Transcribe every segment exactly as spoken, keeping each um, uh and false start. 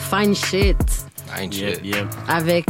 Fine Shit. Fine Yep, shit. yep. Avec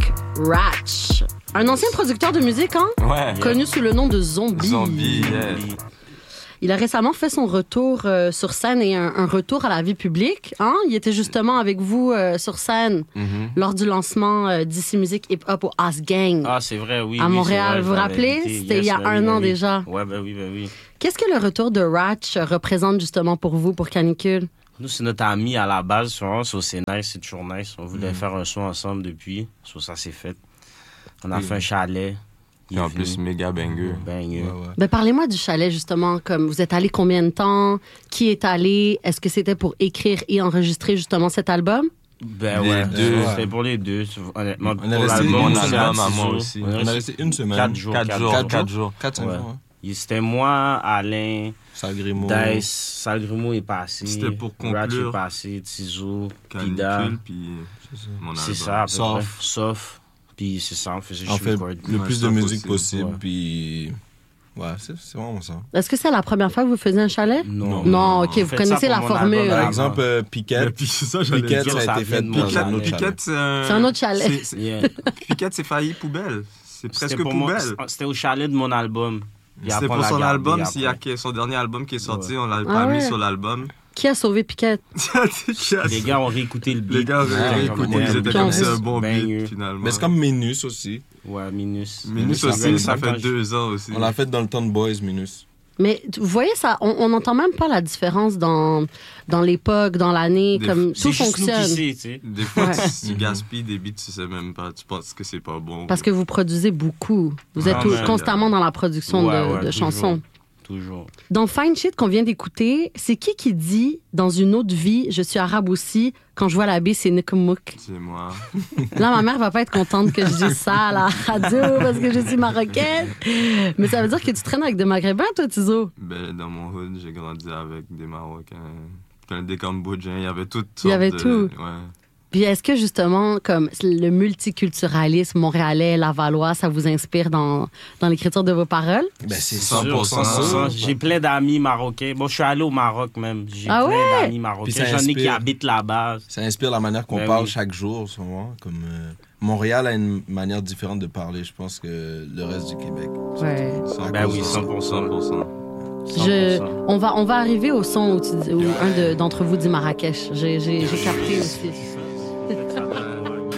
Ratch. Un ancien producteur de musique, hein? Ouais. Connu sous le nom de Zombie. Zombie, yeah. Il a récemment fait son retour euh, sur scène et un, un retour à la vie publique. Hein? Il était justement avec vous euh, sur scène Mm-hmm. lors du lancement euh, d'I C Music Hip Hop au As Gang Ah, c'est vrai, oui. à oui, Montréal. c'est vrai, vous vous je l'avais rappelez? invité. C'était Yes, il y a ben un oui, an ben oui. déjà. Ouais, ben oui, ben oui. Qu'est-ce que le retour de Ratch représente justement pour vous, pour Canicule? Nous, c'est notre ami à la base, souvent, so c'est nice, c'est toujours nice. On voulait Mm. faire un son ensemble depuis, so ça s'est fait. On a Oui. fait un chalet. Il Et est en venu. plus, méga banger. Banger. Ouais, ouais. Ben, parlez-moi du chalet, justement. Comme vous êtes allé combien de temps? Qui est allé? Est-ce que c'était pour écrire et enregistrer justement cet album? Ben Les ouais, deux. euh, c'était pour les deux. Honnêtement, On est pour resté l'album, mon c'est album à à moi Tizo. aussi. On est resté une semaine. Quatre jours. Quatre jours. Quatre Quatre jours. jours. quatre, cinq Ouais. jours. hein. Il- C'était moi, Alain, Sagrimo. Dice, Salgrimo est passé. C'était pour Ratch conclure. est passé, Tizo, Pida. Canicule, puis mon album. C'est ça, à peu Sauf. près. Sauf. Puis c'est ça, on faisait On juste fait record. le Ouais, plus de ça musique possible, possible, ouais. puis... Ouais, c'est c'est vraiment ça. Est-ce que c'est la première fois que vous faisiez un chalet? Non, Non, ok, on vous fait connaissez ça la pour mon formule. album Par avant. exemple, euh, Mais Piquette. puis c'est ça, j'allais Piquette, dire. ça a ça été vient fait de dans mon un chalet. autre chalet. Piquette, c'est un... C'est un autre chalet. c'est- c'est- Yeah. Piquette, c'est failli poubelle. C'est C'était presque pour mon- poubelle. C'était au chalet de mon album. Puis C'était après, on pour l'a son gardé album, après. s'il y a que- son dernier album qui est sorti, Ouais. on l'a Ah pas mis ouais. sur l'album. Qui a sauvé Piquette? Les gars ont réécouté le beat. Les gars, Ah, avaient écoute, écouté, ils étaient Puis comme en c'est un plus, bon banger. beat, finalement. Mais c'est comme Minus aussi. Ouais, Minus. Minus ça aussi, fait- ça fait quand je- deux ans aussi. On l'a fait dans le temps de Boys, Minus. Mais tu- vous voyez ça, on n'entend même pas la différence dans, dans l'époque, dans l'année, Des- comme C'est tout juste nous qui fonctionne. sait, tu sais. Des fois, Ouais. tu, tu gaspilles des beats, tu sais même pas, tu penses que c'est pas bon. Parce que vous produisez beaucoup. Vous êtes Ah, tout- man, constamment dans la production Ouais, de, ouais, de toujours. chansons. Toujours. Dans Fine Shit qu'on vient d'écouter, c'est qui qui dit dans une autre vie, je suis arabe aussi, quand je vois la baie, c'est Nikomouk. C'est moi. Là, ma mère va pas être contente que je dise ça à la radio parce que je suis marocaine. Mais ça veut dire que tu traînes avec des Maghrébins, toi, Tizo. Ben, dans mon hood, j'ai grandi avec des Marocains, plein des Cambodgiens, il y avait toutes Il y avait sortes tout. de- Ouais. Puis est-ce que justement, comme le multiculturalisme montréalais, lavallois, ça vous inspire dans, dans l'écriture de vos paroles? Ben, c'est cent cent pour pour cent cent ça. ça. J'ai plein d'amis marocains. Bon, je suis allé au Maroc même. J'ai Ah plein ouais? d'amis marocains. Puis ça J'en ai qui inspire. habitent là-bas. Ça inspire la manière qu'on Ben parle oui. chaque jour, souvent. Comme, euh, Montréal a une manière différente de parler, je pense, que le reste du Québec. Ouais. À Ben cause oui, de ça. cent pour cent. cent pour cent. Je, cent pour cent. on, va, on va arriver au son où, tu dis- où un de- d'entre vous dit Marrakech. J'ai j'ai- j'ai capté aussi.